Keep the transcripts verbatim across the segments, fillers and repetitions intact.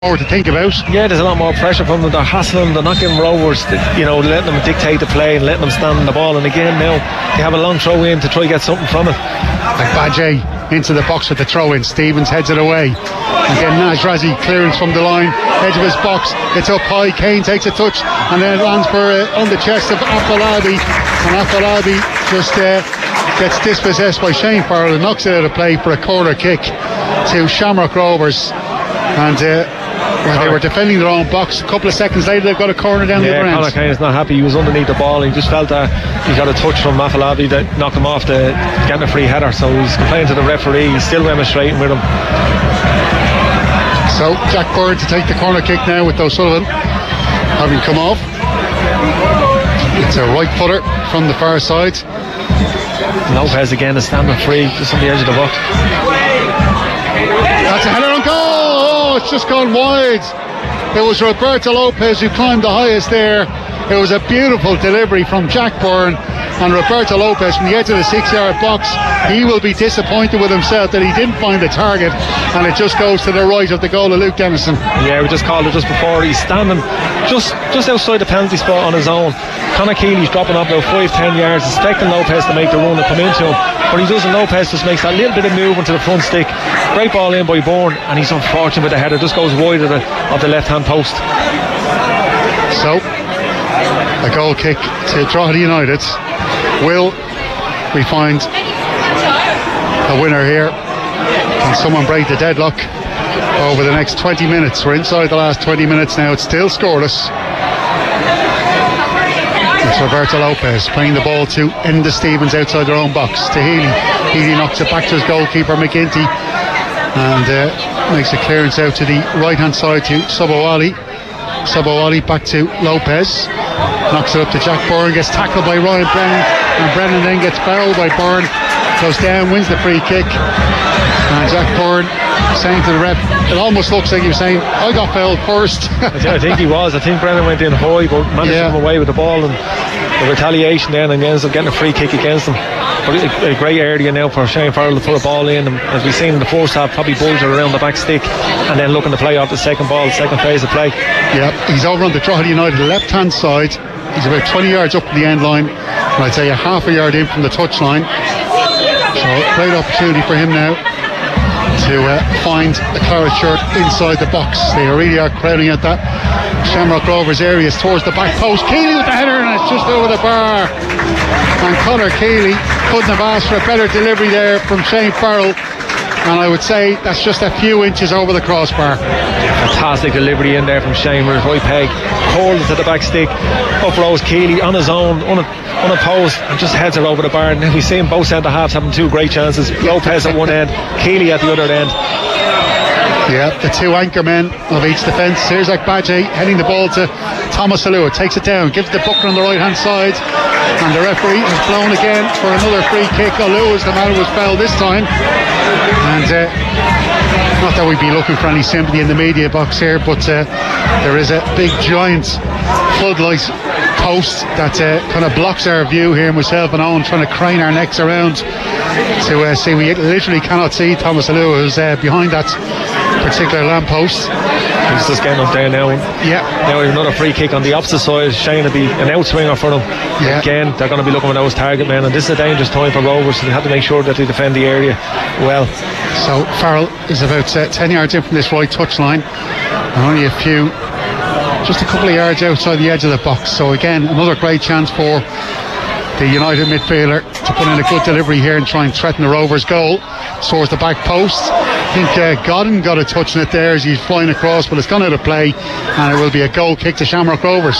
more to think about. Yeah, there's a lot more pressure from them. They're hassling, they're not giving Rovers, you know, letting them dictate the play and letting them stand on the ball. And again, now they have a long throw in to try to get something from it. Like Badge into the box with the throw in. Stevens heads it away. Again, Naj Razi clearance from the line, edge of his box. It's up high. Kane takes a touch and then it lands for uh, on the chest of Afolabi. And Afolabi just uh, gets dispossessed by Shane Farrell and knocks it out of play for a corner kick to Shamrock Rovers. And uh, well, they were defending their own box. A couple of seconds later, they've got a corner down yeah, the other end. Conor Kane is not happy. He was underneath the ball. He just felt that he got a touch from Afolabi that knocked him off the getting a free header. So he's complaining to the referee. He's still remonstrating with him. So Jack Byrne to take the corner kick now with O'Sullivan having come off. It's a right footer from the far side. Lopez again is standing free just on the edge of the box. That's a header on goal. Oh, it's just gone wide. It was Roberto Lopez who climbed the highest there. It was a beautiful delivery from Jack Byrne, and Roberto Lopez from the edge of the six yard box. He will be disappointed with himself that he didn't find the target, and it just goes to the right of the goal of Luke Dennison. Yeah, we just called it just before. He's standing just just outside the penalty spot on his own. Conor Keeley's dropping up about five ten yards, expecting Lopez to make the run and come into him, but he doesn't. Lopez just makes that little bit of move into the front stick. Great ball in by Byrne, and he's unfortunate with the header. Just goes wide of the, of the left hand post. So a goal kick to Drogheda United. Will we find a winner here? Can someone break the deadlock over the next twenty minutes? We're inside the last twenty minutes now. It's still scoreless. It's Roberto Lopez playing the ball to Enda Stevens outside their own box to Healy. Healy knocks it back to his goalkeeper McGinty and uh, makes a clearance out to the right hand side to Sobowali. Sobowali back to Lopez, knocks it up to Jack Byrne, gets tackled by Ryan Brennan, and Brennan then gets fouled by Byrne, goes down, wins the free kick, and Jack Byrne saying to the ref, it almost looks like he was saying, I got fouled first. I think he was. I think Brennan went in high but managed yeah. to come away with the ball, and the retaliation then, and he ends up getting a free kick against him. But a, a great area now for Shane Farrell to put a ball in, and as we've seen in the first half, probably bulged around the back stick and then looking to play off the second ball, the second phase of play. Yeah, he's over on the Drogheda United left hand side. He's about twenty yards up from the end line, and I'd say a half a yard in from the touch line. So great opportunity for him now to uh, find a claret shirt inside the box. They really are crowding at that Shamrock Rovers areas towards the back post. Keeley with the header, and it's just over the bar. And Conor Keeley couldn't have asked for a better delivery there from Shane Farrell, and I would say that's just a few inches over the crossbar. Fantastic delivery in there from Shane with his right peg, curled it to the back stick, up rose Keeley on his own, un- unopposed, and just heads her over the bar. And we've seen both centre halves having two great chances. Lopez at one end, Keeley at the other end. Yeah, the two anchor men of each defence. Here's Akbaje heading the ball to Thomas Alua, takes it down, gives the Booker on the right hand side, and the referee has blown again for another free kick. Alua is the man who was fouled this time, and uh, not that we'd be looking for any sympathy in the media box here, but uh, there is a big giant floodlight post that uh, kind of blocks our view here. Myself and Owen trying to crane our necks around to uh, see. We literally cannot see Thomas Alua, who's uh, behind that particular lamppost. He's just getting up there now. Yeah. Now we have another free kick on the opposite side. Shane will be an outswinger for them. Yeah. Again, they're going to be looking for those target men, and this is a dangerous time for Rovers, so they have to make sure that they defend the area well. So Farrell is about uh, ten yards in from this right touch line, and only a few, just a couple of yards outside the edge of the box. So again, another great chance for the United midfielder to put in a good delivery here and try and threaten the Rovers' goal towards the back post. I think uh, Godden got a touch in it there as he's flying across, but it's gone out of play, and it will be a goal kick to Shamrock Rovers.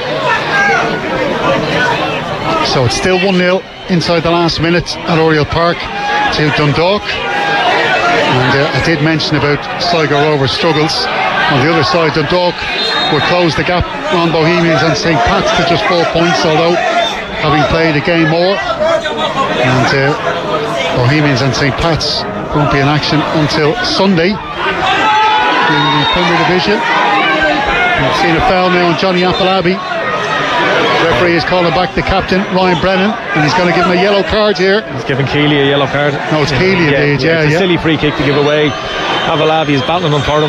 So it's still one nil inside the last minute at Oriel Park to Dundalk. And uh, I did mention about Sligo Rovers' struggles. On the other side, Dundalk will close the gap on Bohemians and Saint Pat's to just four points, although having played a game more. And uh, Bohemians and Saint Pat's won't be in action until Sunday in the Premier Division. We've seen a foul now on Johnny Afolabi. Referee is calling back the captain, Ryan Brennan, and he's going to give him a yellow card here. He's giving Keeley a yellow card. No, it's Keeley yeah, indeed, yeah. yeah. It's yeah. a silly free kick to give away. Afolabi is battling him for him.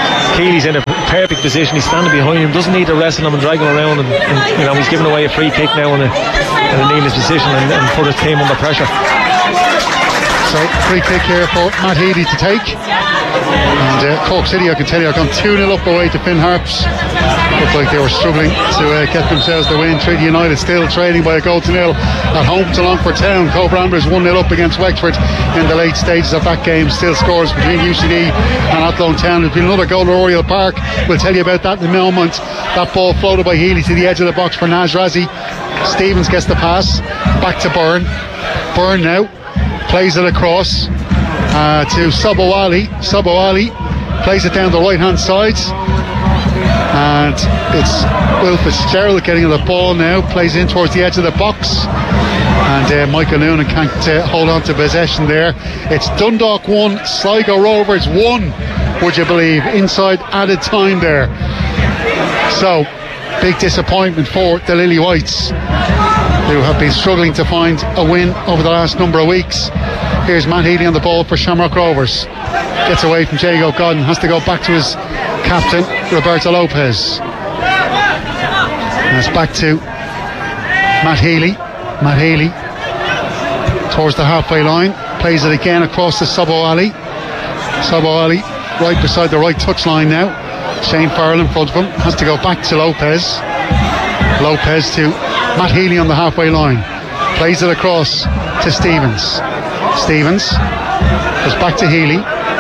Keely's in a perfect position. He's standing behind him, doesn't need to wrestle him and drag him around, and, and you know, he's giving away a free kick now in a, in a needless position and, and put his team under pressure. So free kick here for Matt Healy to take. And uh, Cork City, I can tell you, have gone two nil up away to Finn Harps. Looked like they were struggling to uh, get themselves the win. Treaty United still trailing by a goal to nil at home to Longford Town. Cove Ramblers one nil up against Wexford in the late stages of that game. Still scores between U C D and Athlone Town. There's been another goal at Oriel Park. We'll tell you about that in a moment. That ball floated by Healy to the edge of the box for Naz Razi. Stevens gets the pass back to Byrne. Byrne now plays it across uh, to Subowali. Subowali plays it down the right hand side, and it's Will Fitzgerald getting the ball now, plays in towards the edge of the box, and uh, Michael Noonan can't uh, hold on to possession there. It's Dundalk one, Sligo Rovers one, would you believe, inside added time there. So big disappointment for the Lily Whites, who have been struggling to find a win over the last number of weeks. Here's Matt Healy on the ball for Shamrock Rovers. Gets away from Jago Godden, has to go back to his captain, Roberto Lopez. And it's back to Matt Healy. Matt Healy towards the halfway line, plays it again across to Subowali. Subowali right beside the right touchline now. Shane Farrell in front of him, has to go back to Lopez. Lopez to Matt Healy on the halfway line, plays it across to Stevens. Stevens goes back to Healy.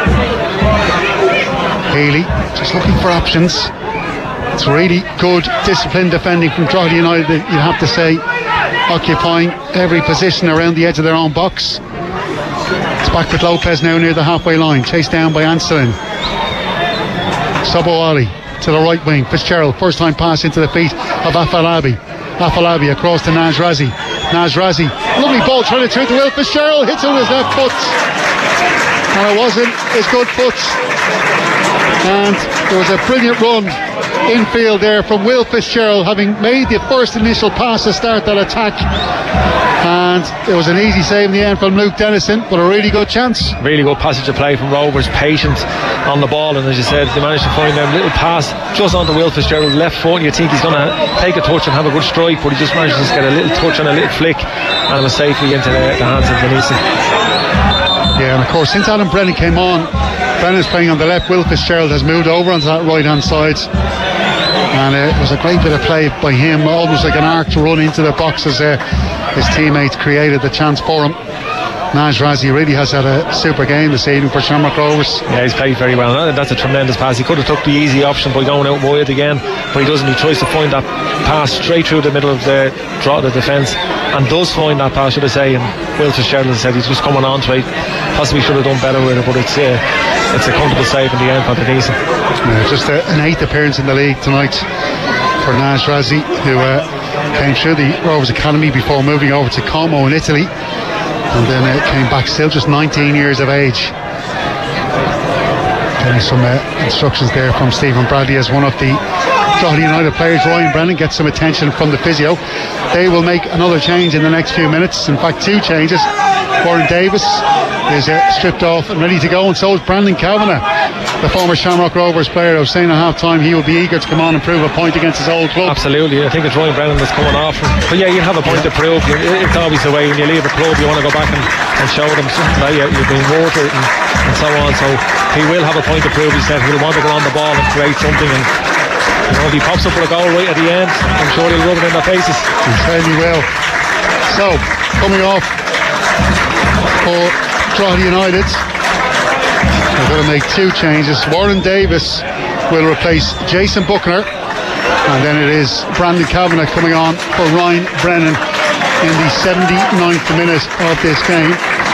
Healy just looking for options. It's really good disciplined defending from Drogheda United, you'd have to say, occupying every position around the edge of their own box. It's back with Lopez now near the halfway line, chased down by Anselin. Subowali to the right wing. Fitzgerald, first time pass into the feet of Afalabi. Afalabi across to Naz Razi. Naz Razi, lovely ball trying to turn to Will Fitzgerald, hits it with his left foot, and it wasn't his good foot. And there was a brilliant run infield there from Will Fitzgerald, having made the first initial pass to start that attack, and it was an easy save in the end from Luke Dennison, but a really good chance. Really good passage of play from Rovers, patient on the ball, and as you said, they managed to find a little pass just onto Will Fitzgerald left foot, and you think he's going to take a touch and have a good strike, but he just managed to just get a little touch and a little flick, and it was safely into the, the hands of Denison. Yeah, and of course since Alan Brennan came on, Brennan's playing on the left, Will Fitzgerald has moved over onto that right hand side, and uh, it was a great bit of play by him, almost like an arc to run into the box as uh, his teammates created the chance for him. Naz Razi really has had a super game this evening for Shamrock Rovers. Yeah, he's played very well. That's a tremendous pass. He could have took the easy option by going out wide again, but he doesn't. He tries to find that pass straight through the middle of the draw the defence, and does find that pass, should I say. And Will Fitzgerald said he's just coming on to it. Possibly should have done better with it, but it's uh, it's a comfortable save in the end for Denison. Yeah, just a, an eighth appearance in the league tonight for Naz Razi, who uh, came through the Rovers Academy before moving over to Como in Italy, and then uh, came back still just nineteen years of age. Getting some uh, instructions there from Stephen Bradley as one of the Drogheda United players. Ryan Brennan gets some attention from the physio. They will make another change in the next few minutes, in fact two changes. Warren Davis is uh, stripped off and ready to go, and so is Brandon Kavanagh, the former Shamrock Rovers player. I was saying at half time he will be eager to come on and prove a point against his old club. Absolutely, I think it's Ryan Brennan that's coming off, but yeah, you have a point yeah. to prove. It's always the way when you leave a club, you want to go back and, and show them something that you, you've been worth it, and, and so on. So he will have a point to prove. He said he'll want to get on the ball and create something, and you know, if he pops up with a goal right at the end, I'm sure he'll rub it in their faces. He certainly will. So coming off for Drogheda United, they're going to make two changes. Warren Davis will replace Jason Buckner, and then it is Brandon Kavanagh coming on for Ryan Brennan in the seventy-ninth minute of this game.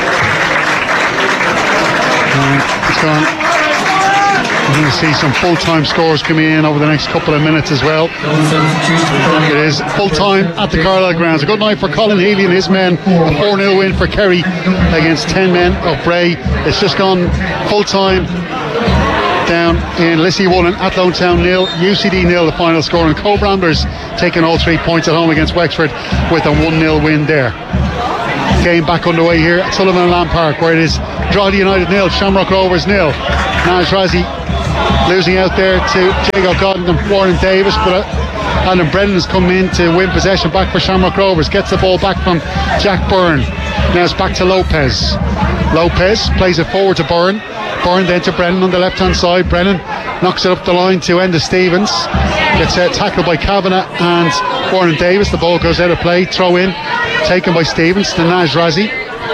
And it's gone. We're going to see some full-time scores coming in over the next couple of minutes as well. It is full-time at the Carlisle grounds. A good night for Colin Healy and his men. A four nil win for Kerry against ten men of Bray. It's just gone full-time down in Lissy one and Athlone Town nil, U C D nil the final score, and Cove Ramblers taking all three points at home against Wexford with a one nil win there. Game back underway here at Sullivan and Lamb Park, where it is Drogheda United nil, Shamrock Rovers nil. Naz Razi losing out there to Jago Godden and Warren Davis, but uh, Alan Brennan has come in to win possession back for Shamrock Rovers. Gets the ball back from Jack Byrne. Now it's back to Lopez. Lopez plays it forward to Byrne. Byrne then to Brennan on the left hand side. Brennan knocks it up the line to Enda Stevens. Gets uh, tackled by Kavanagh and Warren Davis. The ball goes out of play. Throw in taken by Stevens to Naj Razzie.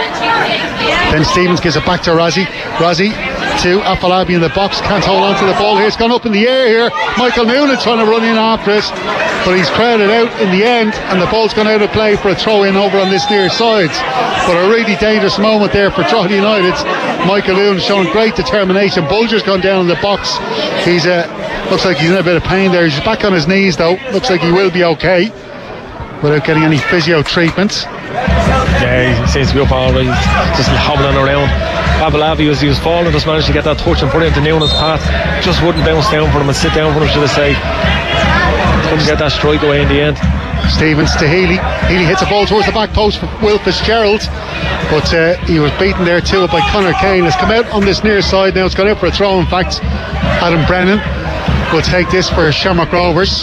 Then Stevens gives it back to Razzie. Razzie to Afalabi in the box. Can't hold on to the ball here. It's gone up in the air here. Michael Noonan trying to run in after it, but he's crowded out in the end, and the ball's gone out of play for a throw in over on this near side. But a really dangerous moment there for Drogheda United. Michael Noonan showing great determination. Bulger's gone down in the box. He's uh, looks like he's in a bit of pain there. He's back on his knees though. Looks like he will be okay without getting any physio treatment. Yeah, he seems to be up all right. He's just hobbling around. Afalabi, as he was falling, just managed to get that touch and put it into Noonan's path. Just wouldn't bounce down for him and sit down for him, should I say. Couldn't get that strike away in the end. Stevens to Healy. Healy hits a ball towards the back post for Will Fitzgerald, but uh, he was beaten there too by Conor Kane. Has come out on this near side now. It's gone out for a throw. In fact, Adam Brennan will take this for Shamrock Rovers.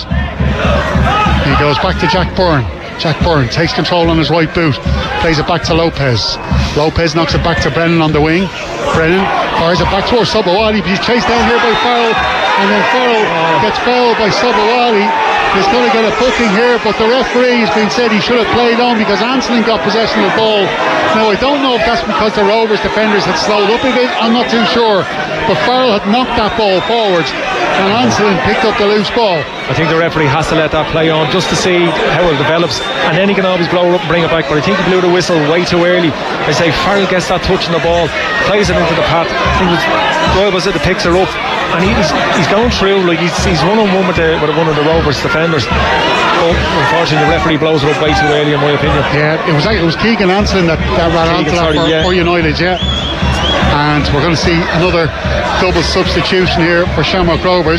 He goes back to Jack Byrne. Jack Byrne takes control on his right boot, plays it back to Lopez. Lopez knocks it back to Brennan on the wing. Brennan fires it back towards Subawadi, but he's chased down here by Farrell, and then Farrell gets fouled by Subawadi. He's going to get a booking here, but the referee has been said he should have played on because Anselin got possession of the ball. Now I don't know if that's because the Rovers defenders had slowed up a bit, I'm not too sure, but Farrell had knocked that ball forward and Anselin picked up the loose ball. I think the referee has to let that play on just to see how it develops, and then he can always blow it up and bring it back, but I think he blew the whistle way too early. I say Farrell gets that touch on the ball, plays it into the path. I think Doyle was it that picks her up, and he's, he's going through, like he's, he's one-on-one with, the, with one of the Rovers defenders, but unfortunately the referee blows it up way too early in my opinion. Yeah, it was it was Keegan Anselin that, that ran onto that sorry, for, yeah. for United, yeah. And we're going to see another double substitution here for Shamrock Rovers.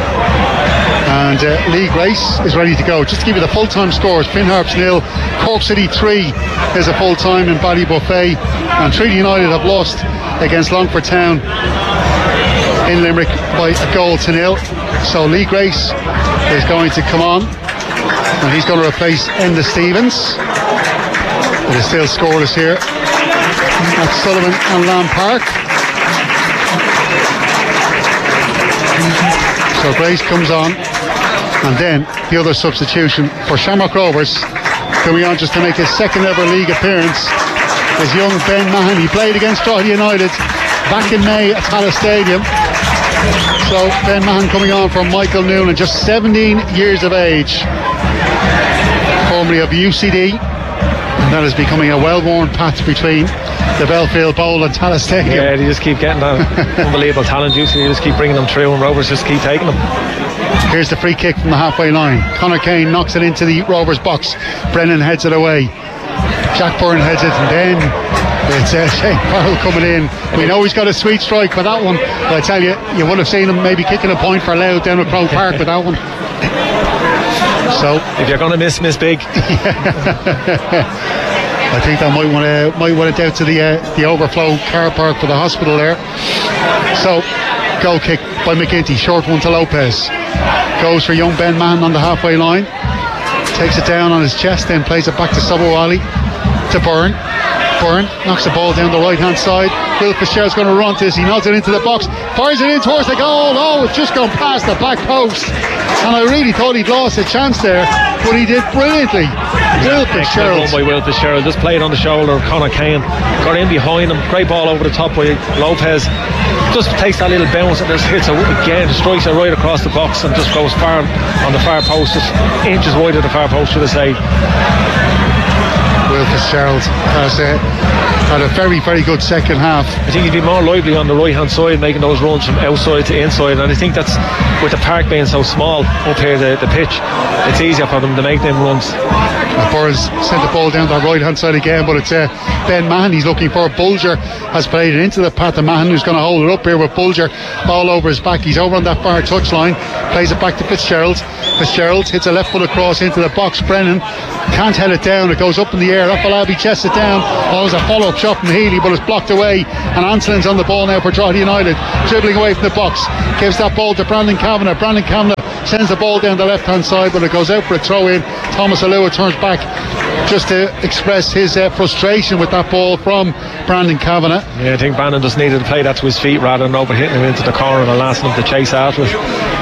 And uh, Lee Grace is ready to go. Just to give you the full-time scores: Finn Harps nil, Cork City three is a full-time in Ballybuffet, and Treaty United have lost against Longford Town in Limerick by a goal to nil. So Lee Grace is going to come on, and he's going to replace Enda Stevens. It is still scoreless here at Sullivan and Lamb Park. So Grace comes on, and then the other substitution for Shamrock Rovers, coming on just to make his second ever league appearance, is young Ben Mahan. He played against Drogheda United back in May at Tallaght Stadium. So Ben Mahan coming on for Michael Noonan, just seventeen years of age, formerly of U C D, and that is becoming a well-worn path between the Belfield Bowl and Tallaght Stadium. Yeah, they just keep getting that unbelievable talent. You see, they just keep bringing them through, and Rovers just keep taking them. Here's the free kick from the halfway line. Conor Kane knocks it into the Rovers box. Brennan heads it away. Jack Byrne heads it, and then it's uh, Shane Farrell coming in. We know he's got a sweet strike for that one, but I tell you, you would have seen him maybe kicking a point for Louth down at Croke Park with that one. So if you're going to miss, miss big. I think that might want to might want it out to the uh, the overflow car park for the hospital there. So goal kick by McGinty, short one to Lopez. Goes for young Ben Mahan on the halfway line. Takes it down on his chest, then plays it back to Subawali, to Byrne. Byrne knocks the ball down the right hand side. Will Fitzgerald's going to run this. He nods it into the box, fires it in towards the goal. Oh, it's just gone past the back post, and I really thought he'd lost a chance there, but he did brilliantly. Will Fitzgerald. by Will Fitzgerald, just played on the shoulder of Conor Kane, got in behind him, great ball over the top by Lopez, just takes that little bounce and just hits it again, strikes it right across the box and just goes far on the far post, just inches wide of the far post, should I say. Will Fitzgerald has uh, had a very, very good second half. I think he'd be more lively on the right hand side, making those runs from outside to inside, and I think that's, with the park being so small up here, the, the pitch, it's easier for them to make them runs. Burns sent the ball down the right hand side again, but it's uh, Ben Mahan he's looking for. Bulger has played it into the path of Mahan, who's going to hold it up here with Bulger all over his back. He's over on that far touchline, plays it back to Fitzgerald. Fitzgerald hits a left foot across into the box. Brennan can't head it down, it goes up in the air. Afalabi chests it down. Oh, there's a follow drop shot from Healy, but it's blocked away, and Anselin's on the ball now for Drogheda United, dribbling away from the box, gives that ball to Brandon Kavanagh. Brandon Kavanagh sends the ball down the left hand side, but it goes out for a throw in. Thomas Alua turns back just to express his uh, frustration with that ball from Brandon Kavanagh. Yeah, I think Brandon just needed to play that to his feet rather than overhitting him into the corner and lasting him to chase after it.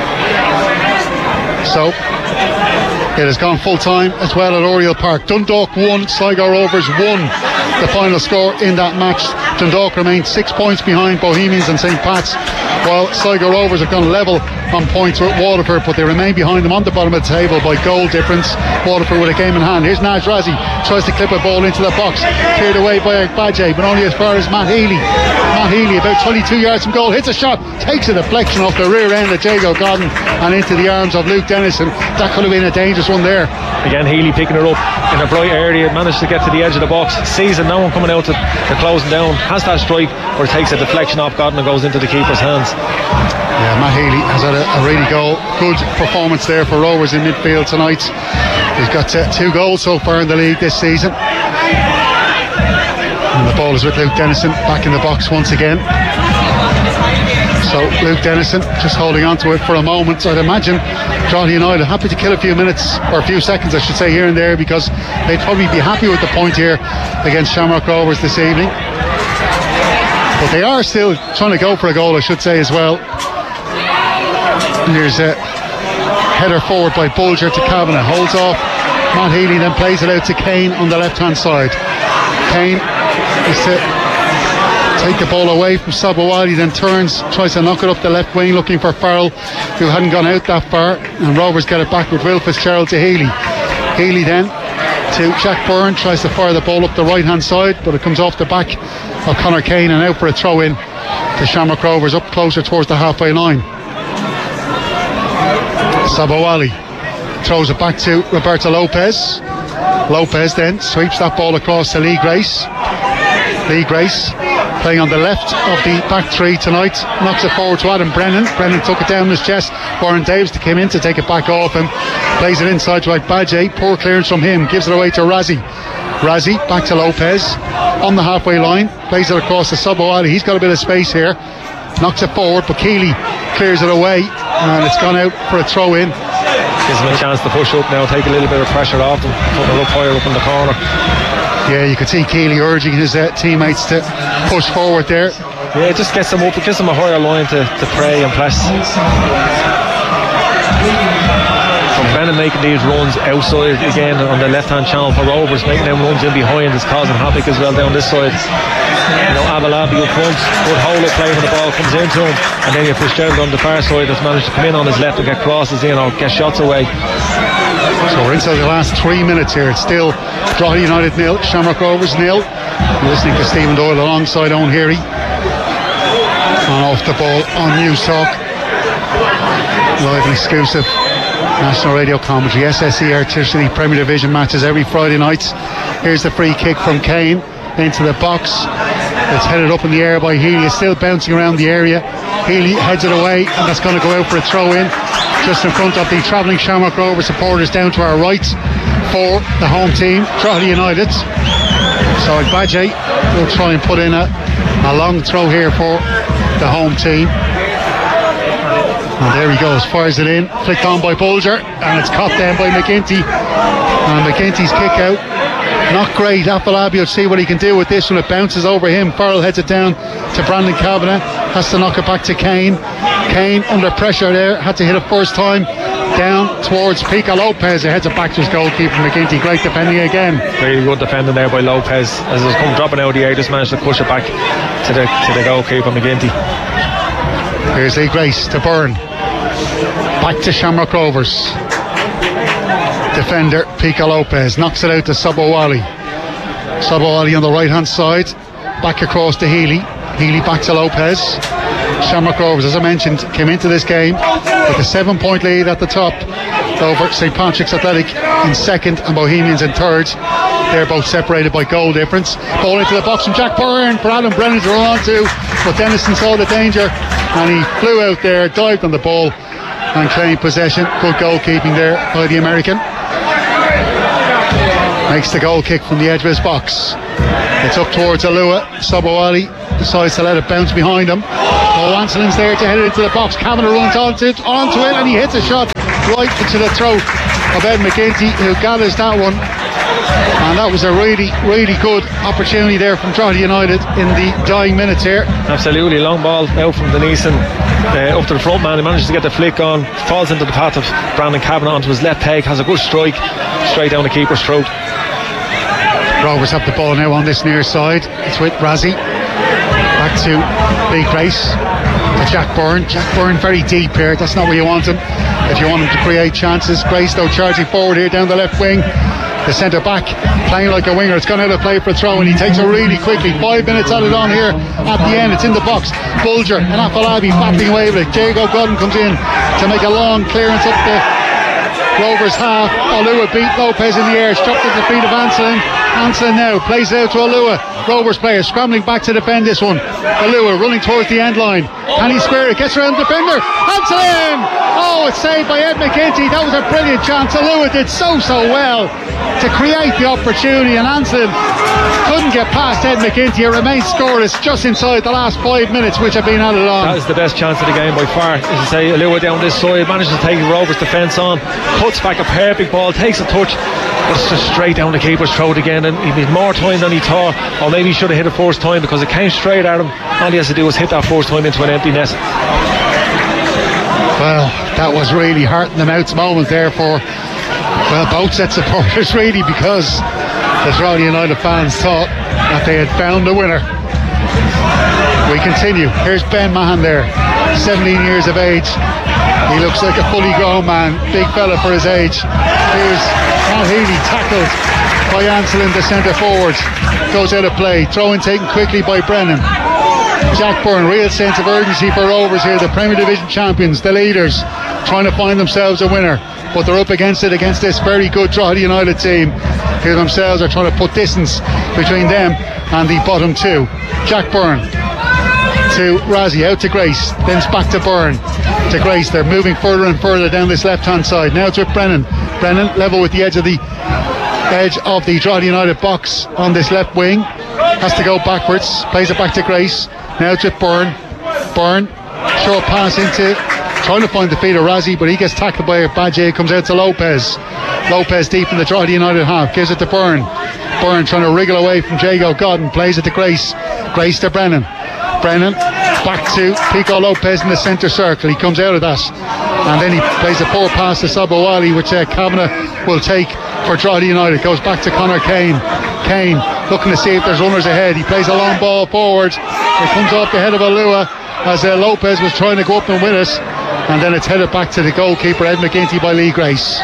So it has gone full time as well at Oriel Park. Dundalk won, Sligo Rovers won the final score in that match. Dundalk remained six points behind Bohemians and Saint Pat's, while Sligo Rovers have gone level on points with Waterford, but they remain behind them on the bottom of the table by goal difference. Waterford with a game in hand. Here's Naj Razi, tries to clip a ball into the box, cleared away by Badje, but only as far as Matt Healy. Matt Healy, about twenty-two yards from goal, hits a shot, takes a deflection off the rear end of Jago Godden and into the arms of Luke Dennison. That could have been a dangerous one there. Again, Healy picking it up in a bright area, managed to get to the edge of the box, sees it, no one coming out to, to close him down, has that strike, or takes a deflection off Godden and goes into the keeper's hands. Yeah, Matt Healy has had a, a really go, good performance there for Rovers in midfield tonight. He's got uh, two goals so far in the league this season. And the ball is with Luke Dennison back in the box once again. So Luke Dennison just holding on to it for a moment. I'd imagine Drogheda United happy to kill a few minutes, or a few seconds I should say, here and there, because they'd probably be happy with the point here against Shamrock Rovers this evening. But they are still trying to go for a goal, I should say, as well. And there's a header forward by Bulger to Kavanagh, holds off Matt Healy, then plays it out to Kane on the left hand side. Kane is to take the ball away from Sabawali, then turns, tries to knock it up the left wing looking for Farrell, who hadn't gone out that far, and Rovers get it back with Will Fitzgerald to Healy. Healy then to Jack Byrne, tries to fire the ball up the right hand side, but it comes off the back of Conor Kane and out for a throw in to Shamrock Rovers up closer towards the halfway line. Sabawali throws it back to Roberto Lopez. Lopez then sweeps that ball across to Lee Grace. Lee Grace playing on the left of the back three tonight, knocks it forward to Adam Brennan. Brennan took it down his chest. Warren Davis came in to take it back off him, plays it inside to like Badje. Poor clearance from him, gives it away to Razzie. Razzie back to Lopez on the halfway line, plays it across to Sabawali. He's got a bit of space here, knocks it forward, but Keeley clears it away and it's gone out for a throw in. Gives him a chance to push up now, take a little bit of pressure off them, put it up higher up in the corner. Yeah, you could see Keeley urging his uh, teammates to push forward there. Yeah, it just gets them up, it gives them a higher line to, to pray and press. From Brennan making these runs outside again on the left hand channel for Rovers, making them runs in behind is causing havoc as well down this side. You know, Abalabi up front, good hold up play when the ball comes into him, and then you push down on the far side that's managed to come in on his left and get crosses in or get shots away. So we're inside the last three minutes here. It's still Drogheda United nil, Shamrock Rovers nil. You're listening to Stephen Doyle alongside Owen Heary. And off the ball on News Talk, live and exclusive national radio commentary. S S E Artillery Premier Division matches every Friday night. Here's the free kick from Kane into the box. It's headed up in the air by Healy. It's still bouncing around the area. Healy heads it away, and that's going to go out for a throw in just in front of the travelling Shamrock Rovers supporters down to our right for the home team, Drogheda United. So Badje will try and put in a, a long throw here for the home team. And there he goes, fires it in, flicked on by Bulger, and it's caught down by McGinty. And McGinty's kick out, not great. Afolabi will see what he can do with this when it bounces over him. Farrell heads it down to Brandon Kavanagh, has to knock it back to Kane. Kane under pressure there, had to hit it first time down towards Pico Lopez, who heads it back to his goalkeeper McGinty. Great defending again. Very good defending there by Lopez as it's come dropping out of the air, just managed to push it back to the to the goalkeeper McGinty. Here's Lee Grace to Byrne, back to Shamrock Rovers. Defender Pico Lopez knocks it out to Sabawali. Sabawali on the right hand side, back across to Healy. Healy back to Lopez. Shamrock Rovers, as I mentioned, came into this game with a seven point lead at the top over Saint Patrick's Athletic in second and Bohemians in third. They're both separated by goal difference. Ball into the box from Jack Byrne for Adam Brennan to run on to, but Dennison saw the danger and he flew out there, dived on the ball and claimed possession. Good goalkeeping there by the American. Makes the goal kick from the edge of his box. It's up towards Alua. Sobowali decides to let it bounce behind him. Oh, Anselin's there to head it into the box. Kavanagh runs onto it, onto it and he hits a shot right into the throat of Ed McGinty, who gathers that one. And that was a really, really good opportunity there from Drogheda United in the dying minutes here. Absolutely, long ball out from Denison uh, up to the front man. He manages to get the flick on, falls into the path of Brandon Kavanagh onto his left peg, has a good strike straight down the keeper's throat. Rovers have the ball now on this near side. It's with Razzie. Back to Lee Grace, to Jack Byrne. Jack Byrne very deep here. That's not where you want him if you want him to create chances. Grace though charging forward here down the left wing. The centre back playing like a winger. It's gone out of play for a throw and he takes it really quickly. Five minutes added on here at the end. It's in the box. Bulger and Afolabi battling away with it. Diego Godden comes in to make a long clearance up the Rovers half. Alua beat Lopez in the air, struck at the feet of Anselin. Anselin now plays it out to Alua. Rovers player scrambling back to defend this one. Alua running towards the end line. Can he square it? Gets around the defender. Anselin! Oh, it's saved by Ed McGinty. That was a brilliant chance. Alua did so, so well to create the opportunity, and Anselin couldn't get past Ed McGinty. It remains scoreless just inside the last five minutes which have been added on. That is the best chance of the game by far. As you say, Alua down this side manages to take Rovers defence on, puts back a perfect ball, takes a touch, but it's just straight down the keeper's throat again, and he needs more time than he thought, or maybe he should have hit it first time because it came straight at him. All he has to do is hit that first time into an empty net. Well, that was really hurting the mouth's moment there for, well, both sets of supporters really, because the Drogheda United fans thought that they had found a winner. We continue. Here's Ben Mahan there, seventeen years of age. He looks like a fully grown man, big fella for his age. Here's Matt Healy tackled by Anselin, the centre forward. Goes out of play. Throw in taken quickly by Brennan. Jack Byrne, real sense of urgency for Rovers here, the Premier Division champions, the leaders, trying to find themselves a winner, but they're up against it against this very good Drogheda United team who themselves are trying to put distance between them and the bottom two. Jack Byrne to Razzie, out to Grace, then it's back to Byrne, to Grace. They're moving further and further down this left hand side. Now it's with Brennan. Brennan level with the edge of the edge of the Drogheda United box on this left wing, has to go backwards, plays it back to Grace. Now it's with Byrne. Byrne, short pass into, trying to find the feet of Razzie, but he gets tackled by Badje. Comes out to Lopez. Lopez deep in the Drogheda United half, gives it to Byrne. Byrne trying to wriggle away from Jago Godden, plays it to Grace. Grace to Brennan. Brennan back to Pico Lopez in the centre circle. He comes out of that, and then he plays a poor pass to Sobowali, which uh, Kavanagh will take for Drogheda United. Goes back to Conor Kane. Kane looking to see if there's runners ahead. He plays a long ball forward. It comes off the head of Alua as uh, Lopez was trying to go up and win it, and then it's headed back to the goalkeeper Ed McGinty by Lee Grace.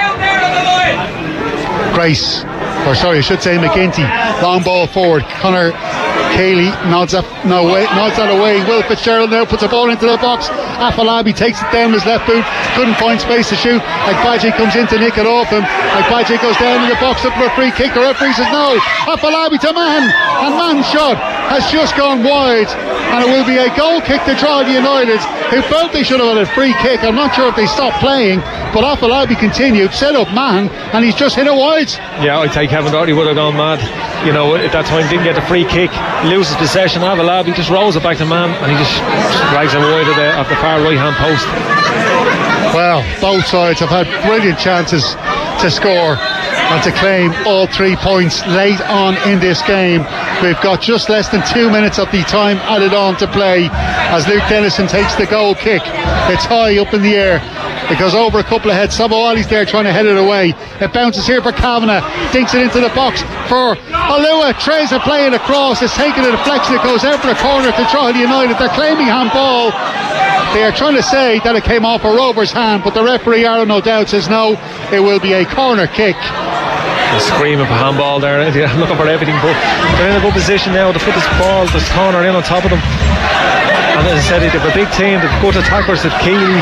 Grace, or sorry, I should say McGinty. Long ball forward. Conor Cayley nods up, no way, nods that away. Will Fitzgerald now puts a ball into the box. Afolabi takes it down his left boot, couldn't find space to shoot. Agbaje comes in to nick it off him. Agbaje goes down in the box up for a free kick. The referee says no. Afolabi to Man, and Man's shot has just gone wide, and it will be a goal kick to Drogheda United, who felt they should have had a free kick. I'm not sure if they stopped playing, but Afolabi continued, set up Man, and he's just hit it wide. Yeah, I'd say Kevin Doherty would have gone mad. You know, at that time didn't get the free kick, loses possession. Afolabi just rolls it back to Man, and he just, just drags it wide of the, of the far right hand post. Well, both sides have had brilliant chances to score and to claim all three points late on in this game. We've got just less than two minutes of the time added on to play as Luke Dennison takes the goal kick. It's high up in the air. It goes over a couple of heads. Sobowali's there trying to head it away. It bounces here for Kavanagh. Dinks it into the box for Alua. Trays are playing across. It's taking a deflection. It goes out for a corner to Drogheda United. They're claiming handball. They are trying to say that it came off a Rovers' hand, but the referee, Aaron, no doubt, says no. It will be a corner kick. They're screaming for handball there. They're looking for everything, but they're in a good position now to put this ball, this corner in on top of them. And as I said, they have a big team. They've good attackers. They've Keeley.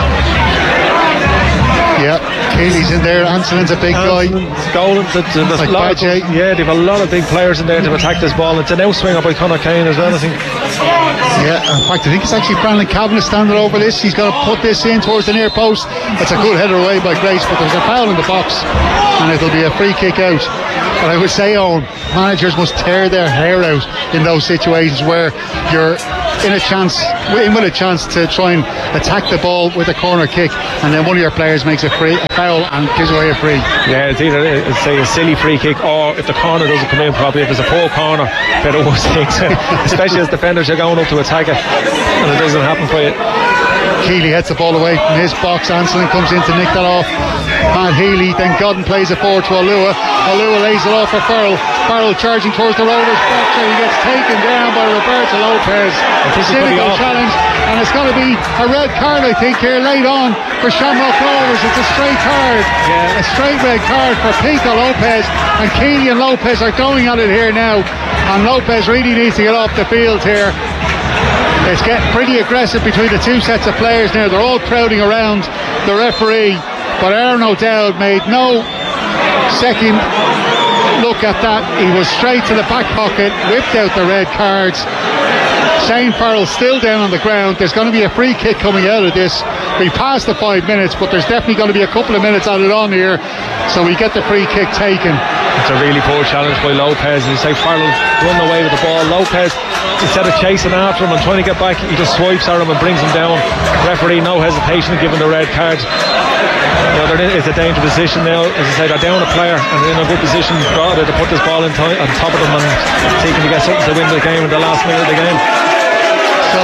Yeah, Keeley's in there. Anselin's a big guy. Golan, there's like a lot of, yeah, they've a lot of big players in there to attack this ball. It's an outswinger by Conor Kane as well, I think. Yeah, in fact I think it's actually Brandon Kavanagh standing over this. He's going to put this in towards the near post. It's a good header away by Grace, but there's a foul in the box and it'll be a free kick out. But I would say, Owen, managers must tear their hair out in those situations where you're in a chance in with a chance to try and attack the ball with a corner kick, and then one of your players makes a free a foul and gives away a free. Yeah, it's either it's say a silly free kick, or if the corner doesn't come in properly, if it's a poor corner, they're the worst things. Especially as defenders, you're going up to attack it and it doesn't happen for you. Keeley heads the ball away from his box. Anselin comes in to nick that off Matt Healy. Then Godden plays it forward to Alua. Alua lays it off for Farrell. Farrell charging towards the Rovers box, and he gets taken down by Roberto Lopez. Cynical challenge, and it's going to be a red card, I think, here late on for Shamrock Rovers. It's a straight card, yeah. a straight red card for Pico Lopez, and Keeley and Lopez are going at it here now, and Lopez really needs to get off the field here. It's getting pretty aggressive between the two sets of players now. They're all crowding around the referee, but Aaron O'Dowd made no second look at that. He was straight to the back pocket, whipped out the red cards. Shane Farrell still down on the ground. There's going to be a free kick coming out of this. We passed the five minutes, but there's definitely going to be a couple of minutes added on here, so we get the free kick taken. It's a really poor challenge by Lopez. You say Farrell run away with the ball. Lopez, instead of chasing after him and trying to get back, he just swipes at him and brings him down. Referee, no hesitation in giving the red card. You know, it's a dangerous position now. As I say, they're down a player and they're in a good position to put this ball in t- on top of them and seeking to get something to win the game in the last minute of the game. So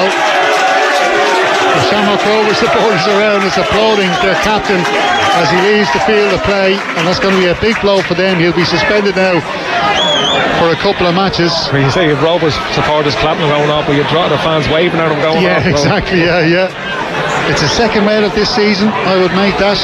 the Shamrock Rovers supporters around is applauding their captain as he leaves the field of play, and that's going to be a big blow for them. He'll be suspended now for a couple of matches. When you say Rovers supporters clapping going up, but you draw the fans waving at them going yeah, off. Yeah, exactly, yeah, yeah. It's the second red of this season, I would make that.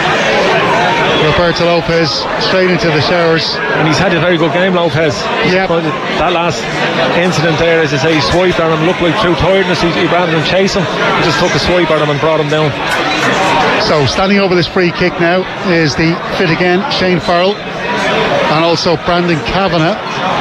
Roberto Lopez straight into the showers. And he's had a very good game, Lopez. Yeah. That last incident there, as I say, he swiped at him, looked like through tiredness, he, he rather than chase him, he just took a swipe at him and brought him down. So standing over this free kick now is the fit again Shane Farrell and also Brandon Kavanagh.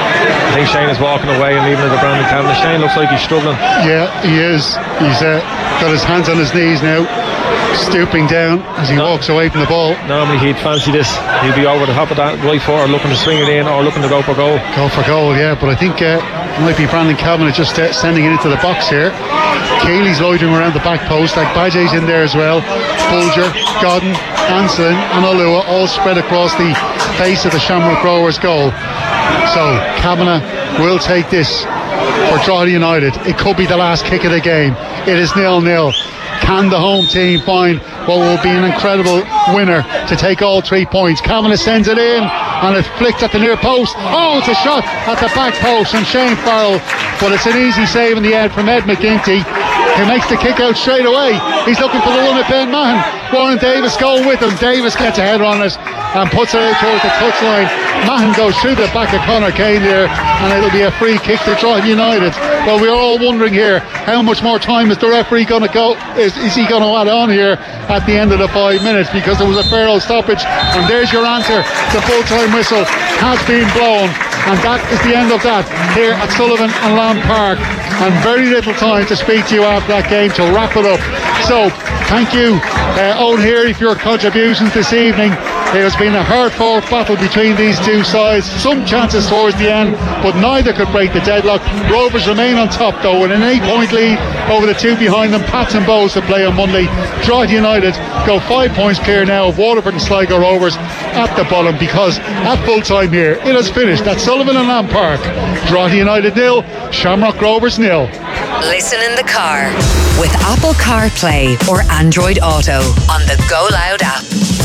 I think Shane is walking away and leaving it to Brandon Kavanagh. Shane looks like he's struggling. Yeah, he is. He's uh, got his hands on his knees now, stooping down as he no. walks away from the ball. Normally he'd fancy this. He'd be over the top of that right foot, or looking to swing it in, or looking to go for goal. Go for goal, yeah. But I think uh, it might be Brandon Kavanagh just uh, sending it into the box here. Cayley's loitering around the back post. Like Badge's in there as well. Bulger, Godden, Anselin and Alua all spread across the face of the Shamrock Rovers goal. So Kavanagh will take this for Drogheda United. It could be the last kick of the game. It is nil nil. Can the home team find what will be an incredible winner to take all three points? Kavanagh sends it in and it flicked at the near post. Oh, it's a shot at the back post from Shane Farrell, but it's an easy save in the end from Ed McGinty. He makes the kick out straight away. He's looking for the run at Ben Mahan. Warren Davis going with him. Davis gets a header on it and puts it out towards the touchline. Mahan goes through the back of Conor Kane there, and it'll be a free kick to Drogheda United. Well, we're all wondering here, how much more time is the referee going to go? Is, is he going to add on here at the end of the five minutes? Because there was a Farrell stoppage, and there's your answer. The full-time whistle has been blown, and that is the end of that here at Sullivan and Lamb Park. And very little time to speak to you after that game to wrap it up. So thank you, uh, Owen Heary, for your contributions this evening. It has been a hard-fought battle between these two sides. Some chances towards the end, but neither could break the deadlock. Rovers remain on top though, with an eight-point lead over the two behind them, Pats and Bows, to play on Monday. Drogheda United go five points clear now of Waterford and Sligo Rovers at the bottom, because at full time here it has finished at Sullivan and Lamb Park. Drogheda United nil, Shamrock Rovers nil. Listen in the car with Apple CarPlay or Android Auto on the Go Loud app.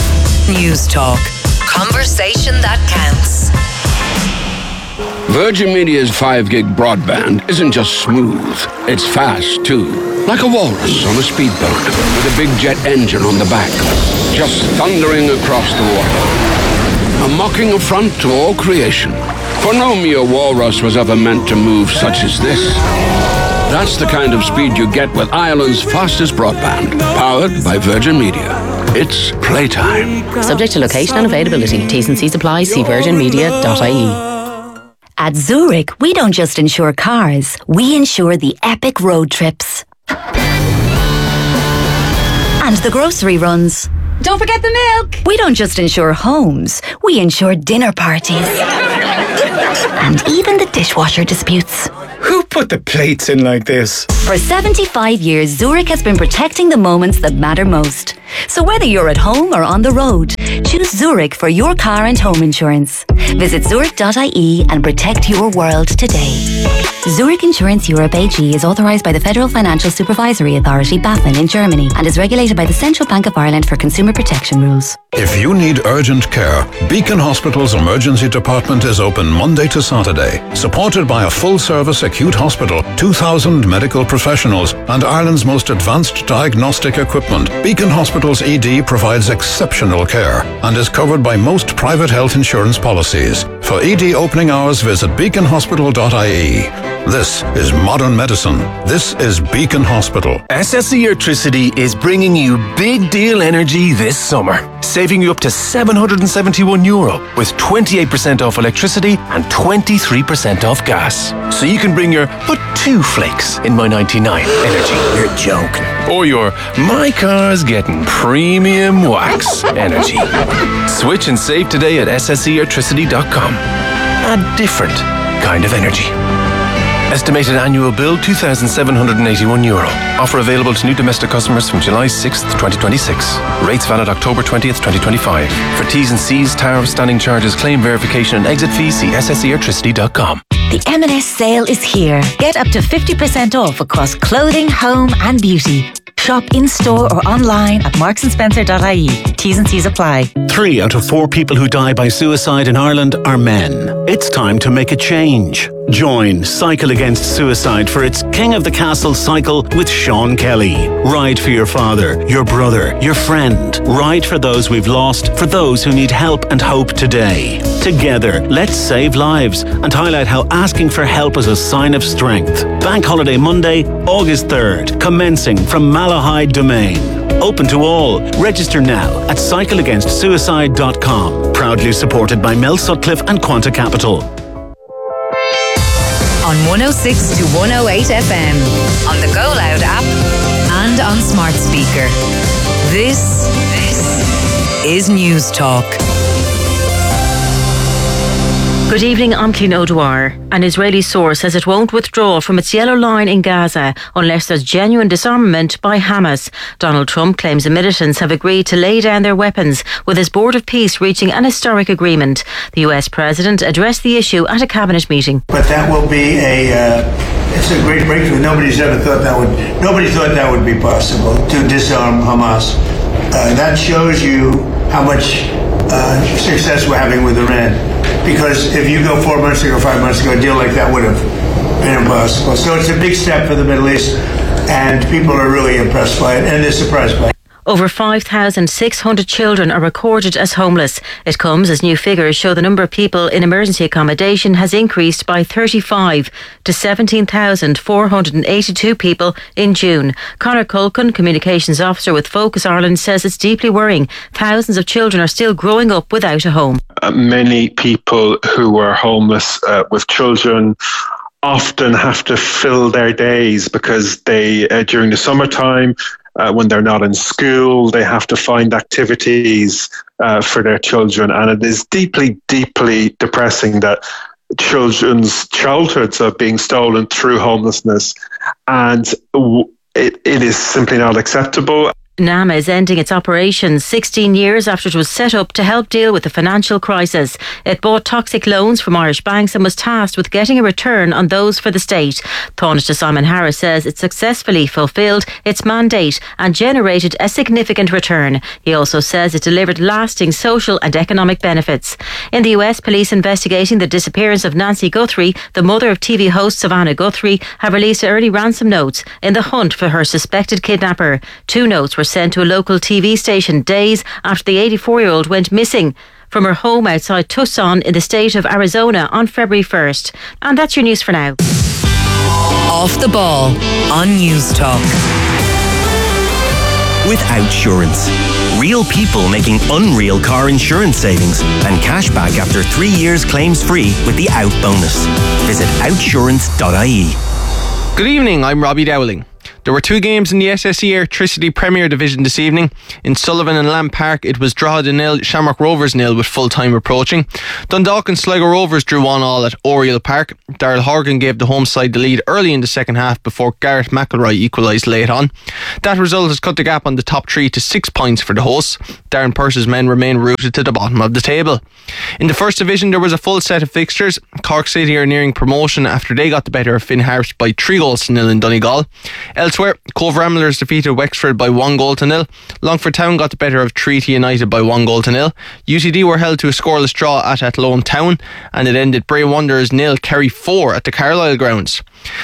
News Talk. Conversation that counts. Virgin Media's five gig broadband isn't just smooth, it's fast too. Like a walrus on a speedboat with a big jet engine on the back, just thundering across the water. A mocking affront to all creation. For no mere walrus was ever meant to move such as this. That's the kind of speed you get with Ireland's fastest broadband, powered by Virgin Media. It's playtime. Subject to location and availability. T's and C's apply. See virgin media dot I E. At Zurich, we don't just insure cars, we insure the epic road trips. And the grocery runs. Don't forget the milk! We don't just insure homes, we insure dinner parties. And even the dishwasher disputes. Who put the plates in like this? For seventy-five years, Zurich has been protecting the moments that matter most. So whether you're at home or on the road, choose Zurich for your car and home insurance. Visit zurich dot I E and protect your world today. Zurich Insurance Europe A G is authorised by the Federal Financial Supervisory Authority, BaFin, in Germany and is regulated by the Central Bank of Ireland for consumer protection rules. If you need urgent care, Beacon Hospital's emergency department is open Monday to Saturday. Supported by a full-service acute hospital, two thousand medical professionals and Ireland's most advanced diagnostic equipment, Beacon Hospital's E D provides exceptional care and is covered by most private health insurance policies. For E D opening hours, visit beacon hospital dot I E. This is modern medicine. This is Beacon Hospital. S S E Electricity is bringing you big deal energy this summer, saving you up to seven hundred seventy-one euro with twenty-eight percent off electricity and twenty-three percent off gas. So you can bring your but two flakes in my ninety-nine energy. You're joking. Or your my car's getting premium wax energy. Switch and save today at s s e electricity dot com. A different kind of energy. Estimated annual bill two thousand seven hundred eighty-one euro. Offer available to new domestic customers from July sixth, twenty twenty-six. Rates valid October twentieth, twenty twenty-five. For T's and C's, tariff, standing charges, claim verification and exit fees, see s s e electricity dot com. The M and S sale is here. Get up to fifty percent off across clothing, home and beauty. Shop in-store or online at marks and spencer dot I E. T's and C's apply. Three out of four people who die by suicide in Ireland are men. It's time to make a change. Join Cycle Against Suicide for its King of the Castle cycle with Sean Kelly. Ride for your father, your brother, your friend. Ride for those we've lost, for those who need help and hope today. Together, let's save lives and highlight how asking for help is a sign of strength. Bank Holiday Monday, August third, commencing from Malahide Domain. Open to all. Register now at cycle against suicide dot com. Proudly supported by Mel Sutcliffe and Quanta Capital. On one oh six to one oh eight F M, on the Go Loud app, and on smart speaker. This, this is News Talk. Good evening, I'm Clean O'Dwyer. An Israeli source says it won't withdraw from its yellow line in Gaza unless there's genuine disarmament by Hamas. Donald Trump claims the militants have agreed to lay down their weapons, with his Board of Peace reaching an historic agreement. The U S President addressed the issue at a cabinet meeting. But that will be a, uh, it's a great breakthrough. Nobody's ever thought that would, nobody thought that would be possible, to disarm Hamas. Uh, that shows you how much uh, success we're having with Iran. Because if you go four months ago, five months ago, a deal like that would have been impossible. So it's a big step for the Middle East, and people are really impressed by it, and they're surprised by it. Over five thousand six hundred children are recorded as homeless. It comes as new figures show the number of people in emergency accommodation has increased by thirty-five to seventeen thousand four hundred eighty-two people in June. Conor Culkin, Communications Officer with Focus Ireland, says it's deeply worrying. Thousands of children are still growing up without a home. Uh, many people who are homeless uh, with children often have to fill their days because they, uh, during the summertime, Uh, when they're not in school, they have to find activities uh, for their children. And it is deeply, deeply depressing that children's childhoods are being stolen through homelessness. And w- it, it is simply not acceptable. NAMA is ending its operations sixteen years after it was set up to help deal with the financial crisis. It bought toxic loans from Irish banks and was tasked with getting a return on those for the state. Taoiseach Simon Harris says it successfully fulfilled its mandate and generated a significant return. He also says it delivered lasting social and economic benefits. In the U S, police investigating the disappearance of Nancy Guthrie, the mother of T V host Savannah Guthrie, have released early ransom notes in the hunt for her suspected kidnapper. Two notes were sent to a local T V station days after the eighty-four-year-old went missing from her home outside Tucson in the state of Arizona on February first. And that's your news for now. Off the ball on News Talk. with Outsurance. Real people making unreal car insurance savings and cash back after three years claims free with the Out bonus. Visit outsurance dot I E. Good evening, I'm Robbie Dowling. There were two games in the S S E Electricity Premier Division this evening. In Sullivan and Lamb Park, it was Drogheda nil, Shamrock Rovers nil with full time approaching. Dundalk and Sligo Rovers drew one all at Oriel Park. Darrell Horgan gave the home side the lead early in the second half before Gareth McElroy equalised late on. That result has cut the gap on the top three to six points for the hosts. Darren Purse's men remain rooted to the bottom of the table. In the First Division, there was a full set of fixtures. Cork City are nearing promotion after they got the better of Finn Harps by three goals to nil in Donegal. Elsewhere, Cove Ramblers defeated Wexford by one goal to nil. Longford Town got the better of Treaty United by one goal to nil. U C D were held to a scoreless draw at Athlone Town, and it ended Bray Wanderers nil, Kerry four at the Carlisle grounds.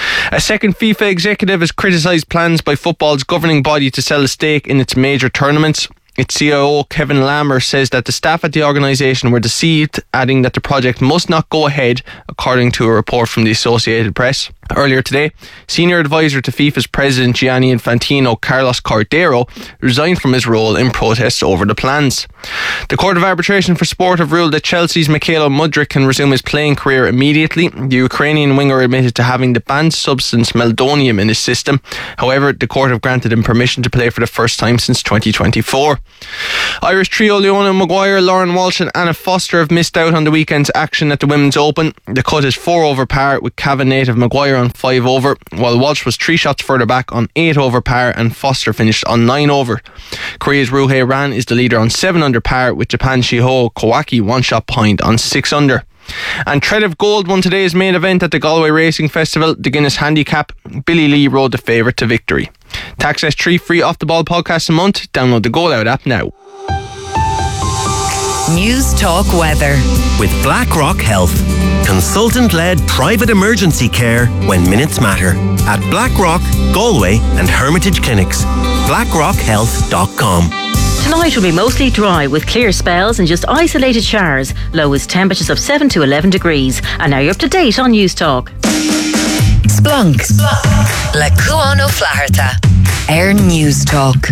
A second FIFA executive has criticised plans by football's governing body to sell a stake in its major tournaments. Its C I O, Kevin Lammer, says that the staff at the organisation were deceived, adding that the project must not go ahead, according to a report from the Associated Press. Earlier today, senior advisor to FIFA's president Gianni Infantino, Carlos Cordero, resigned from his role in protest over the plans. The Court of Arbitration for Sport have ruled that Chelsea's Mikhailo Mudryk can resume his playing career immediately. The Ukrainian winger admitted to having the banned substance meldonium in his system. However, the court have granted him permission to play for the first time since twenty twenty-four. Irish trio Leona Maguire, Lauren Walsh and Anna Foster have missed out on the weekend's action at the Women's Open. The cut is four over par with Cavan native Maguire on five over, while Walsh was three shots further back on eight over par and Foster finished on nine over. Korea's Ruhei Ran is the leader on seven under par with Japan's Shiho Kawaki one shot behind on six under. And Tredev Gold won today's main event at the Galway Racing Festival, the Guinness Handicap. Billy Lee rode the favourite to victory. Tax S three free off the ball podcast a month. Download the Go Loud app now. News Talk Weather with BlackRock Health. Consultant-led private emergency care when minutes matter. At BlackRock, Galway and Hermitage Clinics. blackrock health dot com. Tonight will be mostly dry with clear spells and just isolated showers. Lowest temperatures of seven to eleven degrees. And now you're up to date on News Talk. Splunk. Splunk. Le Cuano Flaherty. Air News Talk.